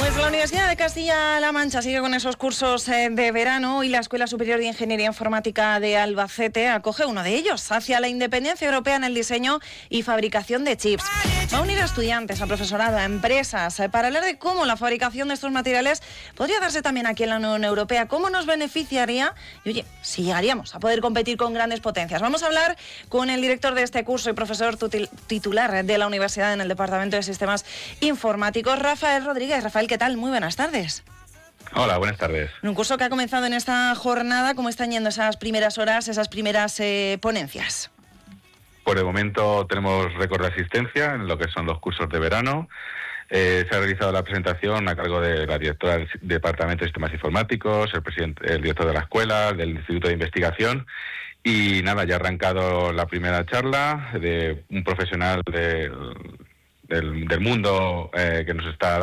Pues la Universidad de Castilla-La Mancha sigue con esos cursos de verano y la Escuela Superior de Ingeniería Informática de Albacete acoge uno de ellos, hacia la independencia europea en el diseño y fabricación de chips. Va a unir a estudiantes, a profesorado, a empresas, para hablar de cómo la fabricación de estos materiales podría darse también aquí en la Unión Europea, cómo nos beneficiaría y, oye, si llegaríamos a poder competir con grandes potencias. Vamos a hablar con el director de este curso y profesor titular de la universidad en el Departamento de Sistemas Informáticos, Rafael Rodríguez. Rafael, ¿qué tal? Muy buenas tardes. Hola, buenas tardes. Un curso que ha comenzado en esta jornada, ¿cómo están yendo esas primeras horas, esas primeras ponencias? Por el momento tenemos récord de asistencia en lo que son los cursos de verano. Se ha realizado la presentación a cargo de la directora del Departamento de Sistemas Informáticos, el director de la escuela, del Instituto de Investigación. Y nada, ya ha arrancado la primera charla de un profesional del mundo que nos está